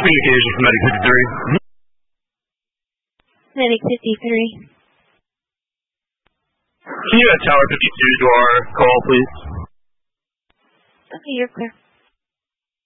Communication from Medic 53. Medic 53. Can you add Tower 52 to our call, please? Okay, you're clear.